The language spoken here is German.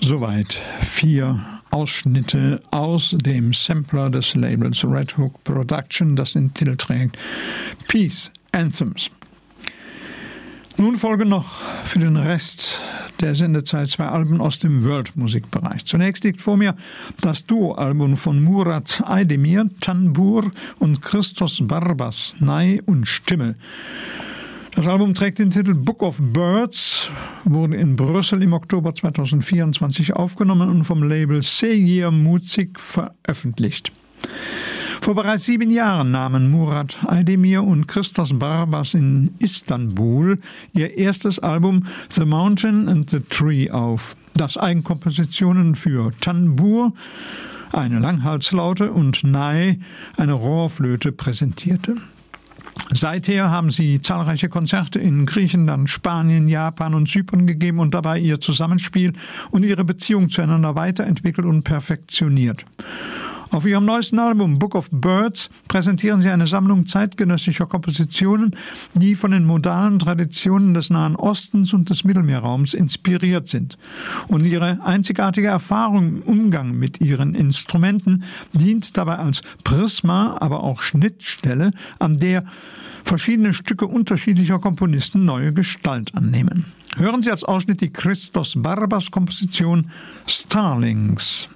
Soweit 4 Ausschnitte aus dem Sampler des Labels Red Hook Production, das den Titel trägt Peace Anthems. Nun folgen noch für den Rest der Sendezeit 2 Alben aus dem World-Musikbereich. Zunächst liegt vor mir das Duo-Album von Murat Aydemir, Tanbur, und Christos Barbas, Ney und Stimme. Das Album trägt den Titel Book of Birds, wurde in Brüssel im Oktober 2024 aufgenommen und vom Label Seyir Muzik veröffentlicht. Vor bereits 7 Jahren nahmen Murat Aydemir und Christos Barbas in Istanbul ihr erstes Album The Mountain and the Tree auf, das Eigenkompositionen für Tanbur, eine Langhalslaute, und Ney, eine Rohrflöte, präsentierte. Seither haben sie zahlreiche Konzerte in Griechenland, Spanien, Japan und Zypern gegeben und dabei ihr Zusammenspiel und ihre Beziehung zueinander weiterentwickelt und perfektioniert. Auf ihrem neuesten Album Book of Birds präsentieren sie eine Sammlung zeitgenössischer Kompositionen, die von den modalen Traditionen des Nahen Ostens und des Mittelmeerraums inspiriert sind. Und ihre einzigartige Erfahrung im Umgang mit ihren Instrumenten dient dabei als Prisma, aber auch Schnittstelle, an der verschiedene Stücke unterschiedlicher Komponisten neue Gestalt annehmen. Hören Sie als Ausschnitt die Christos Barbas Komposition Starlings.